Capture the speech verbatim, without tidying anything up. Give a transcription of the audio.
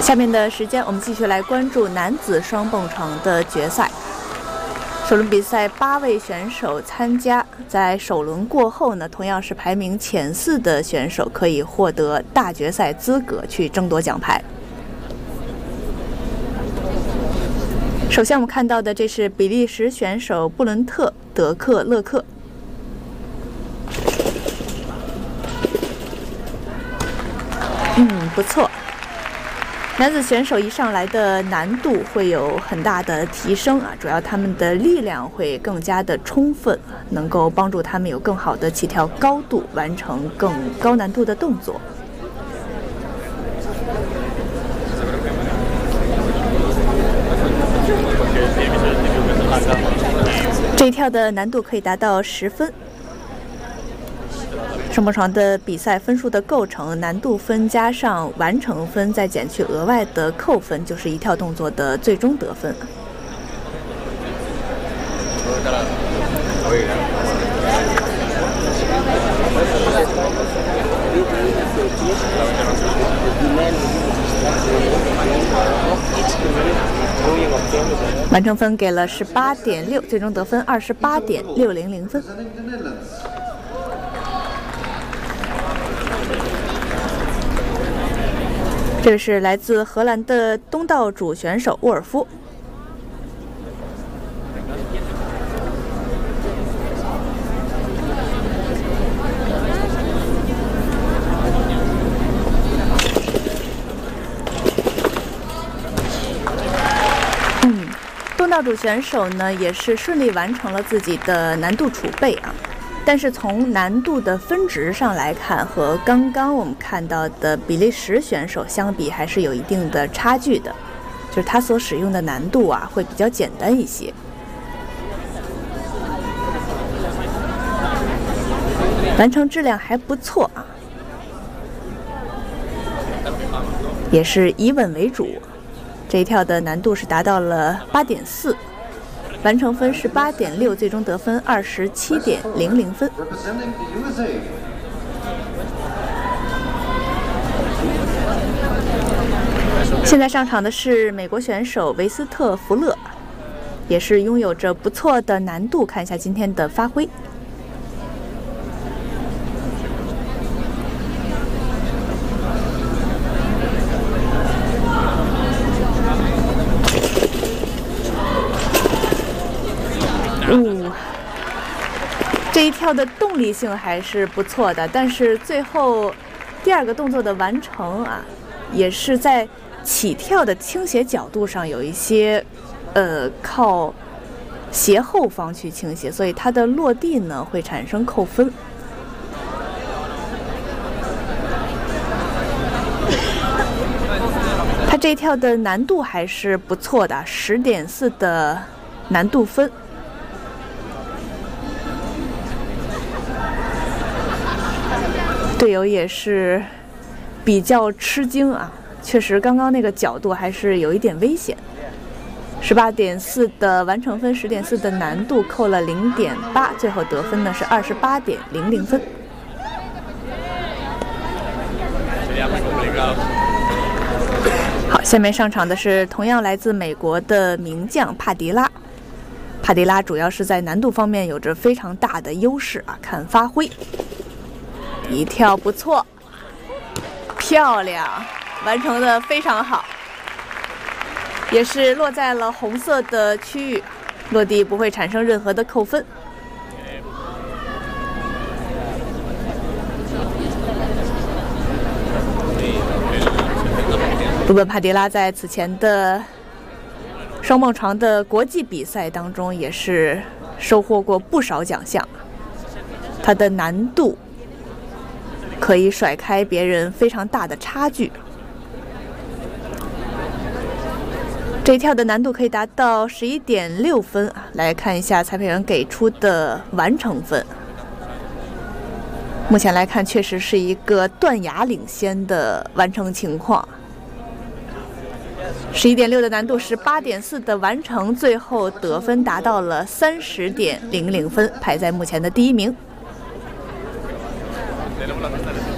下面的时间，我们继续来关注男子双蹦床的决赛。首轮比赛八位选手参加，在首轮过后呢，同样是排名前四的选手可以获得大决赛资格，去争夺奖牌。首先我们看到的，这是比利时选手布伦特·德克勒克。嗯，不错。男子选手一上来的难度会有很大的提升啊，主要他们的力量会更加的充分，能够帮助他们有更好的起跳高度，完成更高难度的动作。这一跳的难度可以达到十分。双蹦床的比赛分数的构成，难度分加上完成分，再减去额外的扣分，就是一跳动作的最终得分。完成分给了十八点六，最终得分二十八点六零零分。这是来自荷兰的东道主选手沃尔夫。嗯，东道主选手呢也是顺利完成了自己的难度储备啊。但是从难度的分值上来看，和刚刚我们看到的比利时选手相比，还是有一定的差距的。就是他所使用的难度啊，会比较简单一些。完成质量还不错啊，也是以稳为主。这一跳的难度是达到了八点四。完成分十八点六，最终得分二十七点零零分。现在上场的是美国选手维斯特福勒，也是拥有着不错的难度。看一下今天的发挥。嗯，这一跳的动力性还是不错的，但是最后第二个动作的完成啊，也是在起跳的倾斜角度上有一些，呃，靠斜后方去倾斜，所以它的落地呢会产生扣分。它这一跳的难度还是不错的，十点四的难度分。队友也是比较吃惊啊，确实刚刚那个角度还是有一点危险。十八点四的完成分，十点四的难度扣了零点八，最后得分呢是二十八点零零分。好，下面上场的是同样来自美国的名将帕迪拉。帕迪拉主要是在难度方面有着非常大的优势啊，看发挥。一跳不错，漂亮，完成的非常好，也是落在了红色的区域，落地不会产生任何的扣分。鲁本·帕迪拉在此前的双蹦床的国际比赛当中也是收获过不少奖项，他的难度可以甩开别人非常大的差距。这一跳的难度可以达到十一点六分啊！来看一下裁判员给出的完成分。目前来看，确实是一个断崖领先的完成情况。十一点六的难度，十八点四的完成，最后得分达到了三十点零零分，排在目前的第一名。